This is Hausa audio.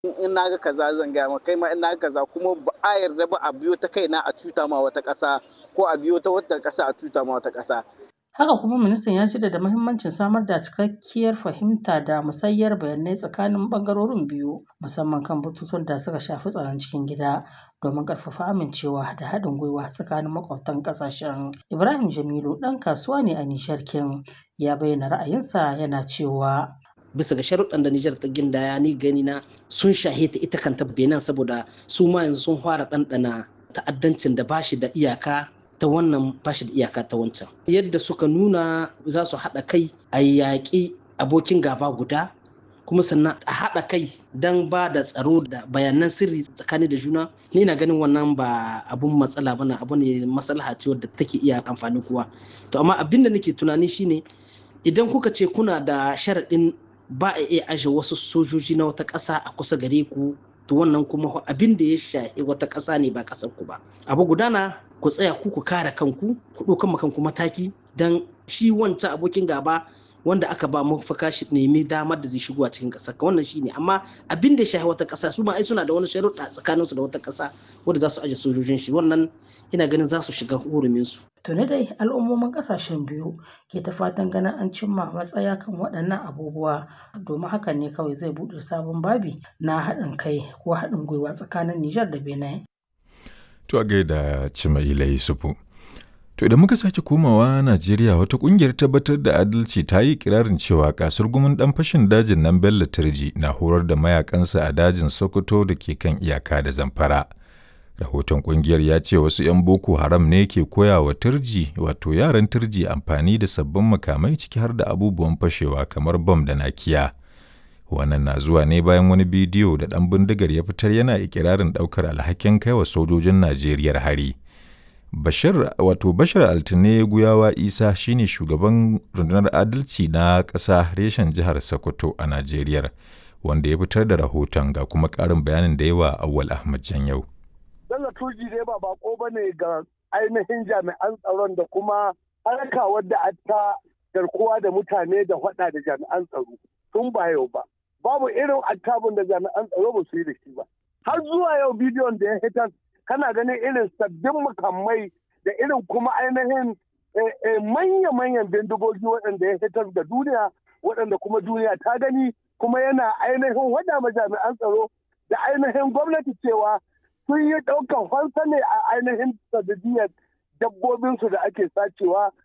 in na ga kaza zan gaya maka kai ma in na ga kaza kuma ba a yarda ba a biyo ta kaina a cuta ma wata ƙasa ko a biyo ta wata ƙasa a cuta ma wata ƙasa. Haka kuma ministan ya jaddada muhimmancin samar da cikakkiyar fahimta da musayar bayanai tsakanin ɓangarorin biyu, musamman kan batutuwan da suka shafi tsaron cikin gida domin ƙarfafa amincewa da haɗin gwiwa tsakanin maƙwabtan ƙasashen. Ibrahim Jamilu ɗan kasuwa ne a Nijar ya bayyana ra'ayinsa yana cewa. Bisa ga sharuɗan da Nijar ta gindaya ni gani na sun shahe ta ita kanta Benin saboda su ma yanzu sun fara ɗanɗana ta'addancin da bashi da iyaka ta wannan bashi da iyaka ta wancan. Yadda suka nuna za su haɗa kai a yaƙi abokin gaba guda kuma sannan a haɗa kai don ba da tsaro da bayanan sirri tsakani da juna ni na ganin wannan ba abun matsala bane abu ne maslaha ce wadda take iya amfani kowa. To amma abin da nake tunani shine idan kuka ce kuna da sharaɗin ba a iya aje wasu sojoji na wata ƙasa a kusa gare ku to wannan kuma abin da ya shafi wata ƙasa ne ba ƙasar ku ba. Abu gudana ku tsaya ku kare kanku ku ɗaukan kanku mataki don shi wancan abokin gaba wanda aka ba mafaka shi nemi damar da zai shigo a cikin ƙasar ka wannan shine amma abin da ya shafi wata ƙasa su ma ai suna da wani sharuɗa tsakanin su da wata ƙasa wanda za su aje sojojin shi wannan ina ganin za su shiga hurumin su. Tuni dai al'ummomin ƙasashen biyu ke ta fatan ganin an cimma matsaya kan waɗannan abubuwa domin hakan ne kawai zai buɗe sabon babi na haɗin kai ko haɗin gwiwa tsakanin Nijar da Benin. To a gaida Cimaila Yusufu. To idan muka sake komawa Najeriya wata ƙungiyar tabbatar da adalci ta yi kirarin cewa kasar gumin ɗan fashin dajin nan Bello Turji na horar da mayakansa a dajin Sokoto da ke kan iyaka da Zamfara. Rahoton ƙungiyar ya ce wasu 'yan Boko Haram ne ke koya wa Turji wato yaran Turji amfani da sabbin makamai ciki har da abubuwan fashewa kamar bom da nakiya. Wannan na zuwa ne bayan wani bidiyo da ɗan bindigar ya fitar yana ikirarin ɗaukar alhakin kai wa sojojin Najeriya hari. Bashar Altine Guyawa Isa shine shugaban rundunar adalci na ƙasa reshen jihar Sokoto a Najeriya wanda ya fitar da rahoton ga kuma ƙarin bayanin da yawa Awwal Ahmad Janyau. Bello Turji dai ba bako bane ga ainihin jami'an tsaron da kuma harka wadda ta garkuwa da mutane da faɗa da jami'an tsaro tun ba yau ba. Babu irin attabun da jami'an tsaro ba su yi da shi ba. Har zuwa yau bidiyon da ya hitar kana ganin irin sabbin makamai da irin kuma ainihin manya-manyan bindigogi waɗanda ya hitar da duniya waɗanda kuma duniya ta gani kuma yana ainihin wada ma jami'an tsaro da ainihin gwamnati cewa sun yi ɗaukar fansa ne a ainihin sadadiyar dabbobinsu da ake sacewa